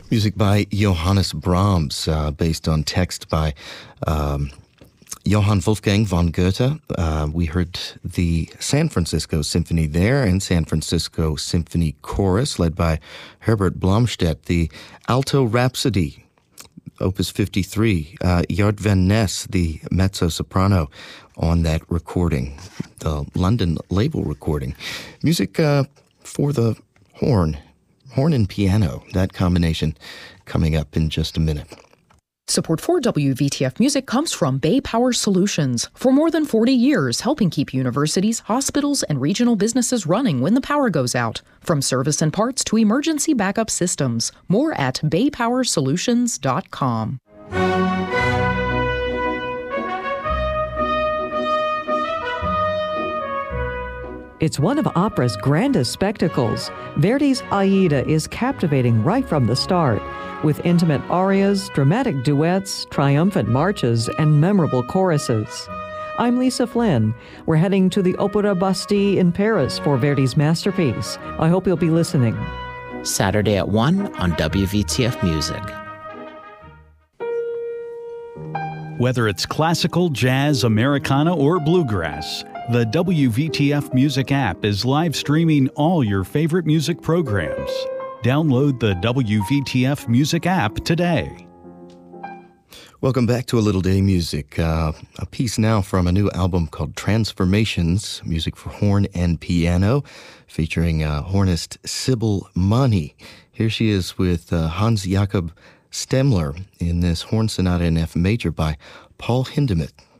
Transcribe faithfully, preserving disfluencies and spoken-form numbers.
Music by Johannes Brahms, uh, based on text by um, Johann Wolfgang von Goethe. Uh, we heard the San Francisco Symphony there, and San Francisco Symphony Chorus, led by Herbert Blomstedt. The Alto Rhapsody, Opus fifty-three, uh, Jart van Ness, the mezzo-soprano, on that recording, the London label recording. Music uh, for the horn, horn and piano, that combination coming up in just a minute. Support for W V T F Music comes from Bay Power Solutions. For more than forty years, helping keep universities, hospitals, and regional businesses running when the power goes out. From service and parts to emergency backup systems. More at bay power solutions dot com. It's one of opera's grandest spectacles. Verdi's Aida is captivating right from the start, with intimate arias, dramatic duets, triumphant marches, and memorable choruses. I'm Lisa Flynn. We're heading to the Opéra Bastille in Paris for Verdi's masterpiece. I hope you'll be listening. Saturday at one on W V T F Music. Whether it's classical, jazz, Americana, or bluegrass, the W V T F Music app is live streaming all your favorite music programs. Download the W V T F Music app today. Welcome back to A Little Day Music. Uh, a piece now from a new album called Transformations, music for horn and piano, featuring uh, hornist Sybil Money. Here she is with uh, Hans Jakob Stemmler in this horn sonata in F major by Paul Hindemith.